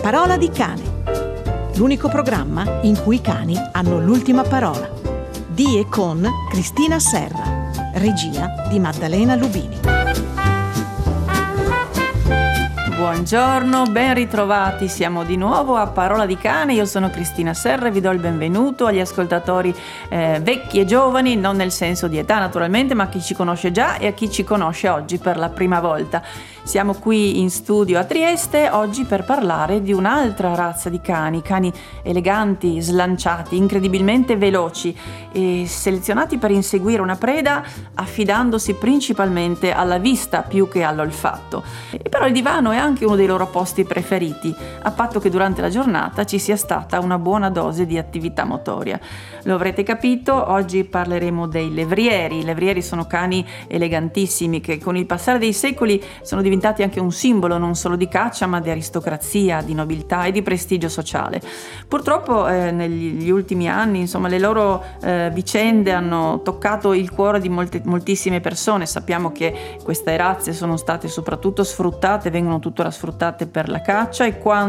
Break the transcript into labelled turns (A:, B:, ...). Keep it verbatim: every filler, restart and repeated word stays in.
A: Parola di cane, l'unico programma in cui i cani hanno l'ultima parola. Di e con Cristina Serra, regia di Maddalena Lubini.
B: Buongiorno, ben ritrovati, siamo di nuovo a Parola di Cane, io sono Cristina Serra e vi do il benvenuto agli ascoltatori eh, vecchi e giovani, non nel senso di età naturalmente, ma a chi ci conosce già e a chi ci conosce oggi per la prima volta. Siamo qui in studio a Trieste oggi per parlare di un'altra razza di cani, cani eleganti, slanciati, incredibilmente veloci e selezionati per inseguire una preda affidandosi principalmente alla vista più che all'olfatto. E però il divano è anche uno dei loro posti preferiti, a patto che durante la giornata ci sia stata una buona dose di attività motoria. Lo avrete capito, oggi parleremo dei levrieri. I levrieri sono cani elegantissimi che con il passare dei secoli sono diventati anche un simbolo non solo di caccia ma di aristocrazia, di nobiltà e di prestigio sociale. Purtroppo eh, negli ultimi anni insomma le loro eh, vicende hanno toccato il cuore di molte, moltissime persone. Sappiamo che queste razze sono state soprattutto sfruttate, vengono tuttora sfruttate per la caccia e quando